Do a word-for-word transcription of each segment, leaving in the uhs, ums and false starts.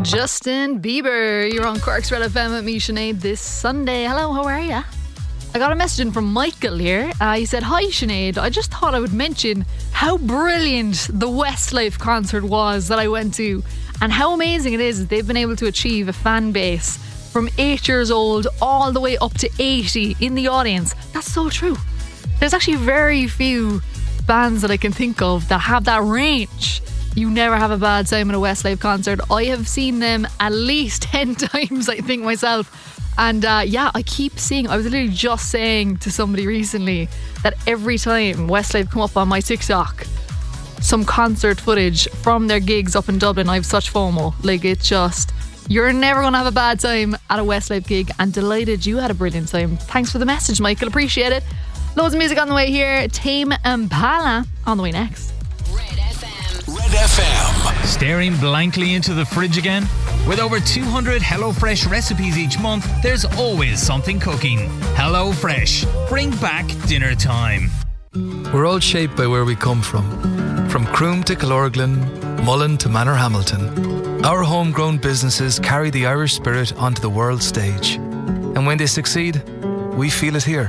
Justin Bieber. You're on Cork's Red F M with me, Sinead, this Sunday. Hello, how are you? I got a message in from Michael here. Uh, he said, hi Sinead, I just thought I would mention how brilliant the Westlife concert was that I went to, and how amazing it is that they've been able to achieve a fan base from eight years old all the way up to eighty in the audience. That's so true. There's actually very few bands that I can think of that have that range. You never have a bad time at a Westlife concert. I have seen them at least ten times, I think, myself. And uh, yeah, I keep seeing, I was literally just saying to somebody recently that every time Westlife come up on my TikTok, some concert footage from their gigs up in Dublin, I have such FOMO. Like, it's just, you're never going to have a bad time at a Westlife gig, and delighted you had a brilliant time. Thanks for the message, Michael. Appreciate it. Loads of music on the way here. Tame Impala on the way next. Red F M. Red F M. Staring blankly into the fridge again? With over two hundred HelloFresh recipes each month, there's always something cooking. HelloFresh. Bring back dinner time. We're all shaped by where we come from. From Croom to Killorglin, Mullen to Manorhamilton. Our homegrown businesses carry the Irish spirit onto the world stage. And when they succeed, we feel it here.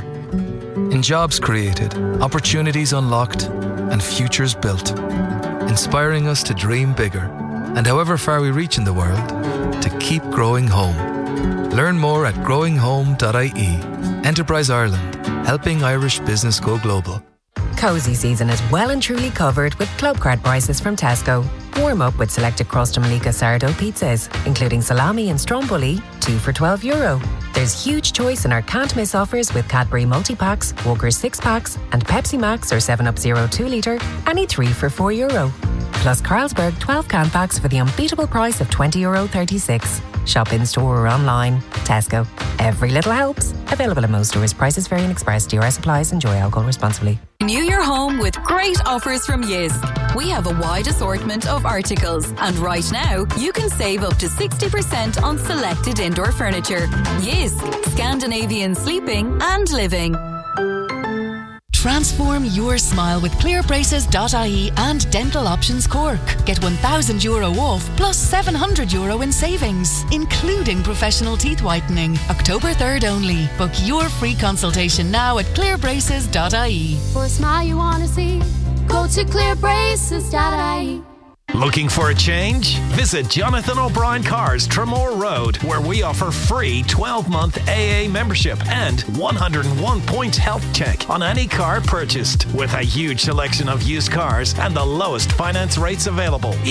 In jobs created, opportunities unlocked, and futures built. Inspiring us to dream bigger, and however far we reach in the world, to keep growing home. Learn more at growing home dot I E. Enterprise Ireland, helping Irish business go global. Cozy season is well and truly covered with club card prices from Tesco. Warm up with selected Crust Malika sourdough pizzas, including salami and stromboli, two for twelve euro. There's huge choice in our can't miss offers with Cadbury multi-packs, Walker's six packs, and Pepsi Max or seven up Zero two litre, any three for four euro. Plus Carlsberg twelve can packs for the unbeatable price of twenty euro thirty-six. Shop in store or online. Tesco. Every little helps. Available in most stores. Prices vary and express. D R S applies. Enjoy alcohol responsibly. Renew your home with great offers from Jysk. We have a wide assortment of articles, and right now you can save up to sixty percent on selected indoor furniture. Jysk, Scandinavian sleeping and living. Transform your smile with clear braces dot I E and Dental Options Cork. Get one thousand euro off plus seven hundred euro in savings, including professional teeth whitening. October third only. Book your free consultation now at clear braces dot I E. For a smile you want to see, go to clear braces dot I E. Looking for a change? Visit Jonathan O'Brien Cars, Tremore Road, where we offer free twelve-month A A membership and one hundred one point health check on any car purchased, with a huge selection of used cars and the lowest finance rates available.